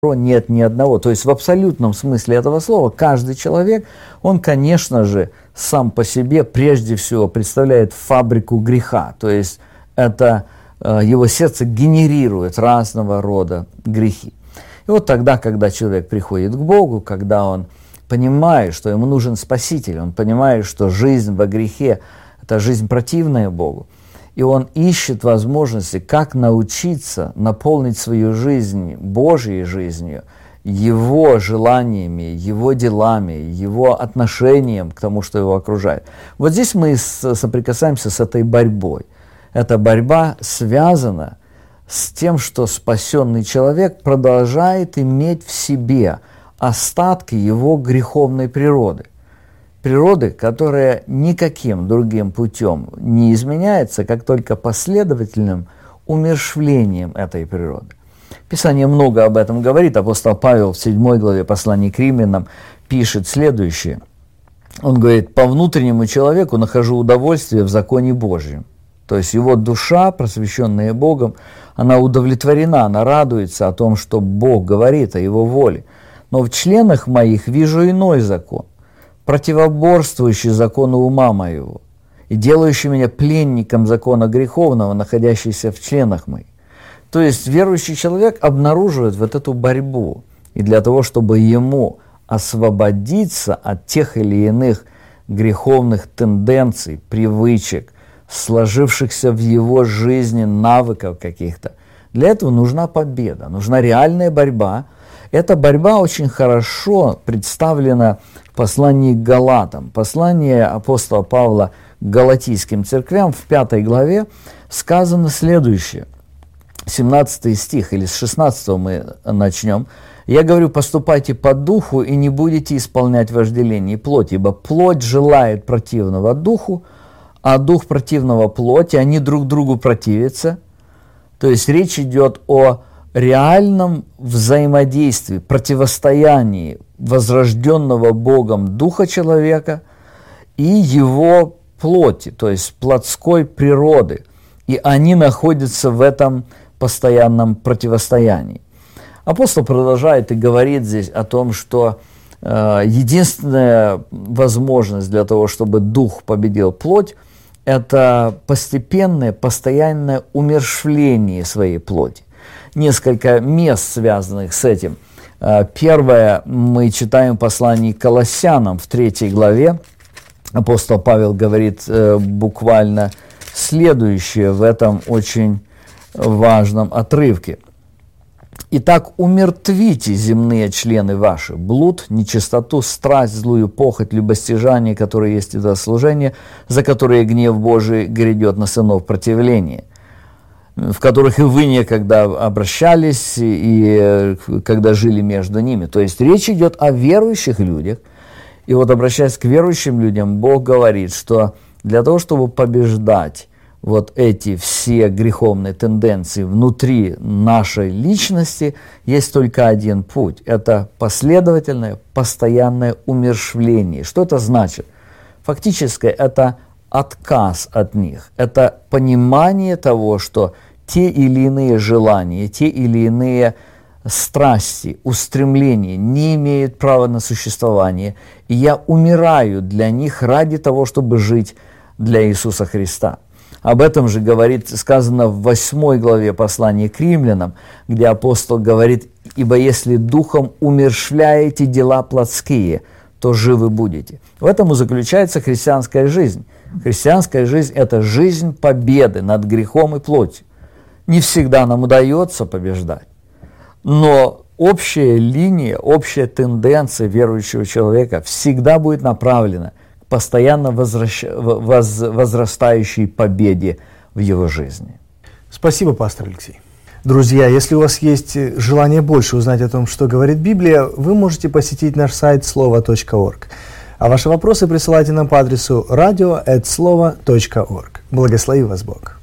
нет ни одного. То есть в абсолютном смысле этого слова каждый человек, он, конечно же, сам по себе прежде всего представляет фабрику греха. То есть это его сердце генерирует разного рода грехи. И вот тогда, когда человек приходит к Богу, когда он понимает, что ему нужен Спаситель, он понимает, что жизнь во грехе – это жизнь противная Богу, и он ищет возможности, как научиться наполнить свою жизнь Божьей жизнью, Его желаниями, Его делами, Его отношением к тому, что его окружает. Вот здесь мы соприкасаемся с этой борьбой. Эта борьба связана с тем, что спасенный человек продолжает иметь в себе остатки его греховной природы. Природы, которая никаким другим путем не изменяется, как только последовательным умерщвлением этой природы. Писание много об этом говорит. Апостол Павел в 7 главе послания к римлянам пишет следующее. Он говорит: «По внутреннему человеку нахожу удовольствие в законе Божьем». То есть его душа, просвещенная Богом, она удовлетворена, она радуется о том, что Бог говорит о его воле. Но в членах моих вижу иной закон, противоборствующий закону ума моего и делающий меня пленником закона греховного, находящийся в членах моих. То есть верующий человек обнаруживает вот эту борьбу, и для того, чтобы ему освободиться от тех или иных греховных тенденций, привычек, сложившихся в его жизни навыков каких-то, для этого нужна победа, нужна реальная борьба. Эта борьба очень хорошо представлена в послании к Галатам. Послание апостола Павла к галатийским церквям в 5 главе сказано следующее. 17 стих, или с 16 мы начнем. «Я говорю, поступайте по духу, и не будете исполнять вожделение плоти, ибо плоть желает противного духу, а дух противного плоти, они друг другу противятся». То есть речь идет о реальном взаимодействии, противостоянии возрожденного Богом духа человека и его плоти, то есть плотской природы. И они находятся в этом постоянном противостоянии. Апостол продолжает и говорит здесь о том, что единственная возможность для того, чтобы дух победил плоть, это постепенное, постоянное умерщвление своей плоти. Несколько мест, связанных с этим. Первое, мы читаем послание к Колоссянам в 3 главе. Апостол Павел говорит буквально следующее в этом очень важном отрывке. «Итак, умертвите земные члены ваши, блуд, нечистоту, страсть, злую похоть, любостяжание, которое есть идолослужение, за которое гнев Божий грядет на сынов противления, в которых и вы некогда обращались, и когда жили между ними». То есть речь идет о верующих людях. И вот, обращаясь к верующим людям, Бог говорит, что для того, чтобы побеждать вот эти все греховные тенденции внутри нашей личности, есть только один путь. Это последовательное, постоянное умерщвление. Что это значит? Фактически это отказ от них. Это понимание того, что те или иные желания, те или иные страсти, устремления не имеют права на существование, и я умираю для них ради того, чтобы жить для Иисуса Христа. Об этом же сказано в 8 главе послания к римлянам, где апостол говорит: «Ибо если духом умерщвляете дела плотские, то живы будете». В этом и заключается христианская жизнь. Христианская жизнь – это жизнь победы над грехом и плотью. Не всегда нам удается побеждать, но общая линия, общая тенденция верующего человека всегда будет направлена к постоянно возрастающей победе в его жизни. Спасибо, пастор Алексей. Друзья, если у вас есть желание больше узнать о том, что говорит Библия, вы можете посетить наш сайт slovo.org. А ваши вопросы присылайте нам по адресу radio@slovo.org. Благослови вас Бог.